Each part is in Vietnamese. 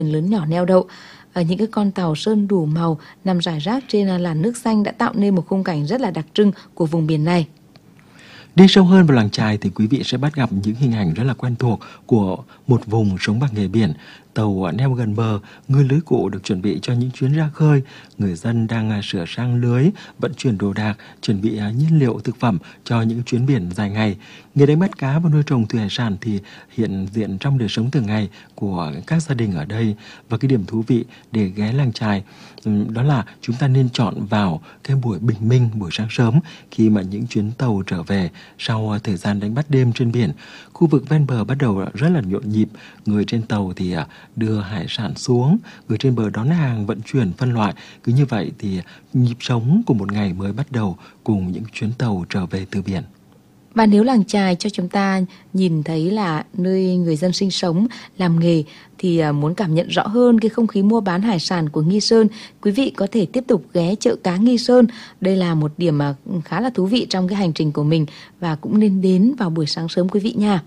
lớn nhỏ neo đậu. Những cái con tàu sơn đủ màu nằm rải rác trên làn nước xanh đã tạo nên một khung cảnh rất là đặc trưng của vùng biển này. Đi sâu hơn vào làng chài thì quý vị sẽ bắt gặp những hình ảnh rất là quen thuộc của một vùng sống bằng nghề biển. Tàu neo gần bờ, ngư lưới cụ được chuẩn bị cho những chuyến ra khơi. Người dân đang sửa sang lưới, vận chuyển đồ đạc, chuẩn bị nhiên liệu thực phẩm cho những chuyến biển dài ngày. Nghề đánh bắt cá và nuôi trồng thủy hải sản thì hiện diện trong đời sống thường ngày của các gia đình ở đây. Và cái điểm thú vị để ghé làng chài đó là chúng ta nên chọn vào cái buổi bình minh, buổi sáng sớm khi mà những chuyến tàu trở về sau thời gian đánh bắt đêm trên biển. Khu vực ven bờ bắt đầu rất là nhộn nhịp. Người trên tàu thì đưa hải sản xuống, người trên bờ đón hàng, vận chuyển, phân loại. Cứ như vậy thì nhịp sống của một ngày mới bắt đầu cùng những chuyến tàu trở về từ biển. Và nếu làng chài cho chúng ta nhìn thấy là nơi người dân sinh sống, làm nghề thì muốn cảm nhận rõ hơn cái không khí mua bán hải sản của Nghi Sơn, quý vị có thể tiếp tục ghé chợ cá Nghi Sơn. Đây là một điểm khá là thú vị trong cái hành trình của mình và cũng nên đến vào buổi sáng sớm quý vị nha.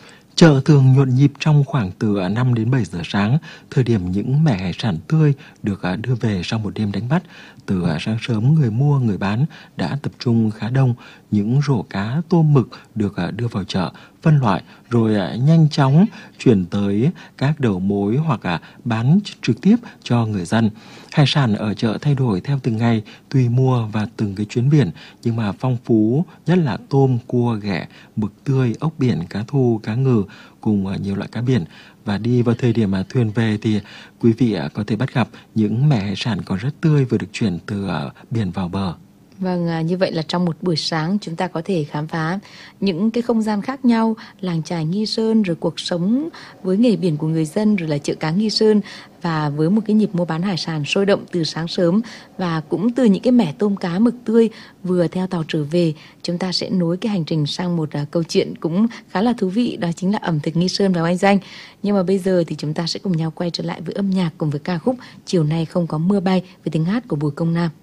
Chợ thường nhộn nhịp trong khoảng từ 5 đến 7 giờ sáng, thời điểm những mẻ hải sản tươi được đưa về sau một đêm đánh bắt. Từ sáng sớm, người mua, người bán đã tập trung khá đông. Những rổ cá, tôm mực được đưa vào chợ, phân loại rồi nhanh chóng chuyển tới các đầu mối hoặc bán trực tiếp cho người dân. Hải sản ở chợ thay đổi theo từng ngày, tùy mùa và từng cái chuyến biển, nhưng mà phong phú nhất là tôm, cua, ghẹ, mực tươi, ốc biển, cá thu, cá ngừ cùng nhiều loại cá biển. Và đi vào thời điểm mà thuyền về thì quý vị có thể bắt gặp những mẻ hải sản còn rất tươi vừa được chuyển từ biển vào bờ. Vâng, như vậy là trong một buổi sáng chúng ta có thể khám phá những cái không gian khác nhau, làng chài Nghi Sơn, rồi cuộc sống với nghề biển của người dân, rồi là chợ cá Nghi Sơn, và với một cái nhịp mua bán hải sản sôi động từ sáng sớm, và cũng từ những cái mẻ tôm cá mực tươi vừa theo tàu trở về, chúng ta sẽ nối cái hành trình sang một câu chuyện cũng khá là thú vị, đó chính là ẩm thực Nghi Sơn và Anh Danh. Nhưng mà bây giờ thì chúng ta sẽ cùng nhau quay trở lại với âm nhạc cùng với ca khúc Chiều Nay Không Có Mưa Bay với tiếng hát của Bùi Công Nam.